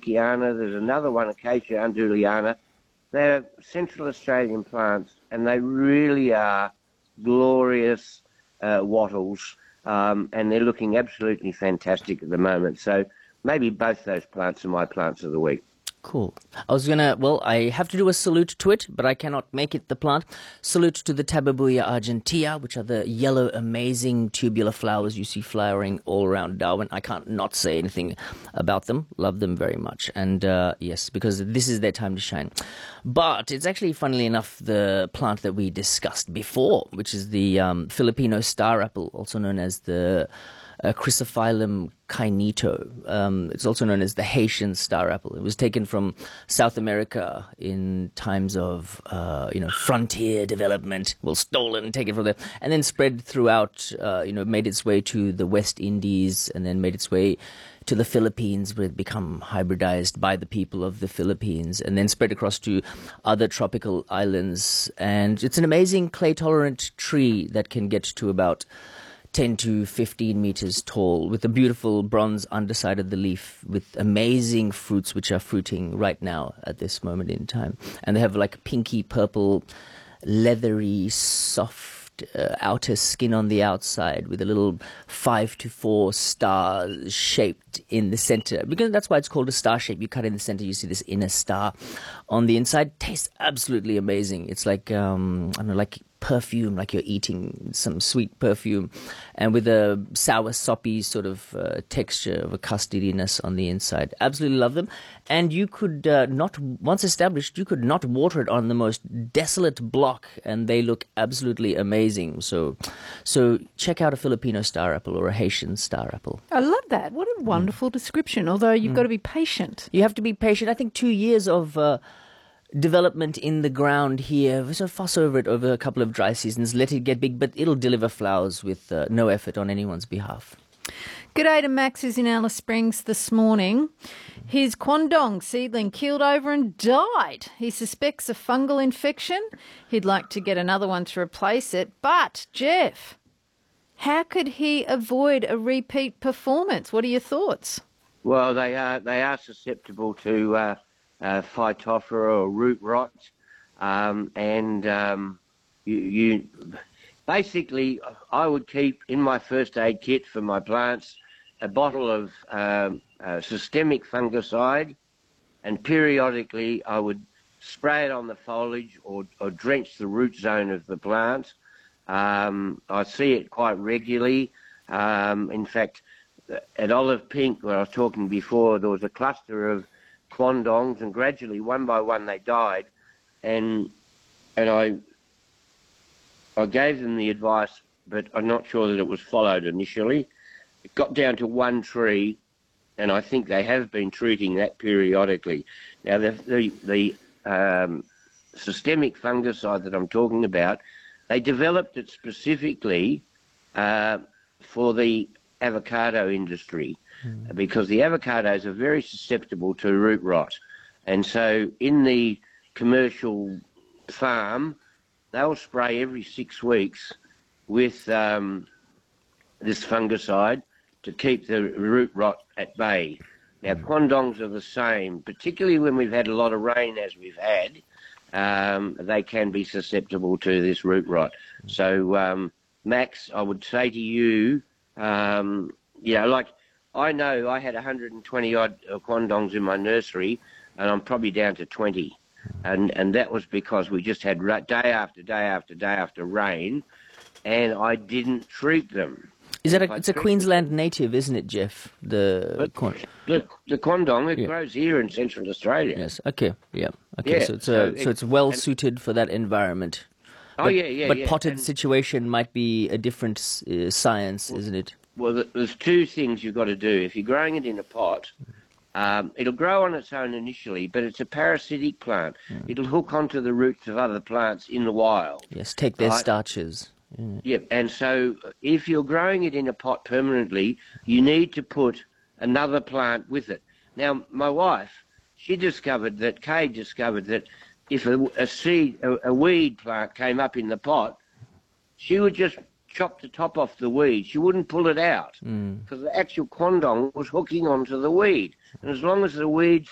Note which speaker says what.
Speaker 1: Acacia, there's another one, Acacia unduliana. They're Central Australian plants, and they really are glorious wattles, and they're looking absolutely fantastic at the moment. So maybe both those plants are my plants of the week.
Speaker 2: Cool. I have to do a salute to it, but I cannot make it the plant. Salute to the Tabebuia argentea, which are the yellow, amazing tubular flowers you see flowering all around Darwin. I can't not say anything about them. Love them very much. And yes, because this is their time to shine. But it's actually, funnily enough, the plant that we discussed before, which is the Filipino star apple, also known as the Chrysophyllum cainito. It's also known as the Haitian star apple. It was taken from South America in times of, frontier development. Well, stolen, taken from there, and then spread throughout, made its way to the West Indies, and then made its way to the Philippines, where it become hybridized by the people of the Philippines, and then spread across to other tropical islands. And it's an amazing clay-tolerant tree that can get to about 10 to 15 meters tall, with a beautiful bronze underside of the leaf, with amazing fruits which are fruiting right now at this moment in time. And they have like pinky purple, leathery, soft outer skin on the outside, with a little 5 to 4 stars shaped in the center. Because that's why it's called a star shape. You cut in the center, you see this inner star on the inside. Tastes absolutely amazing. It's like like perfume, like you're eating some sweet perfume, and with a sour, soppy sort of texture of a custardiness on the inside. Absolutely love them. And you could once established, you could not water it on the most desolate block, and they look absolutely amazing. So check out a Filipino star apple or a Haitian star apple.
Speaker 3: I love that. What a wonderful description, although you've got to be patient.
Speaker 2: You have to be patient. I think 2 years of development in the ground here. So fuss over it over a couple of dry seasons, let it get big, but it'll deliver flowers with no effort on anyone's behalf.
Speaker 3: G'day to Max, who's in Alice Springs this morning. His Kwandong seedling keeled over and died. He suspects a fungal infection. He'd like to get another one to replace it. But, Jeff, how could he avoid a repeat performance? What are your thoughts?
Speaker 1: Well, they are susceptible to Phytophthora or root rot, you basically, I would keep in my first aid kit for my plants a bottle of systemic fungicide, and periodically I would spray it on the foliage or drench the root zone of the plant. I see it quite regularly. In fact, at Olive Pink, where I was talking before, there was a cluster of Kwandongs, and gradually, one by one, they died, and I gave them the advice, but I'm not sure that it was followed initially. It got down to one tree, and I think they have been treating that periodically. Now, the systemic fungicide that I'm talking about, they developed it specifically for the avocado industry, because the avocados are very susceptible to root rot. And so in the commercial farm, they'll spray every 6 weeks with this fungicide to keep the root rot at bay. Now, Kwandongs are the same, particularly when we've had a lot of rain as we've had. They can be susceptible to this root rot. So, Max, I would say to you, like, I know I had 120-odd Kwandongs in my nursery, and I'm probably down to 20. And that was because we just had day after day after day after rain, and I didn't treat them.
Speaker 2: It's a Queensland native, isn't it, Jeff? The
Speaker 1: Kwandong, it grows here in Central Australia.
Speaker 2: Yes, okay, yeah. Okay, yeah, so it's well suited for that environment. But potted situation might be a different science, isn't it?
Speaker 1: Well, there's two things you've got to do. If you're growing it in a pot, it'll grow on its own initially, but it's a parasitic plant. It'll hook onto the roots of other plants in the wild.
Speaker 2: Yes, take their starches.
Speaker 1: Yep, and so if you're growing it in a pot permanently, you need to put another plant with it. Now, my wife, Kay discovered that if a weed plant came up in the pot, she would just chop the top off the weed. She wouldn't pull it out because the actual Kwandong was hooking onto the weed. And as long as the weed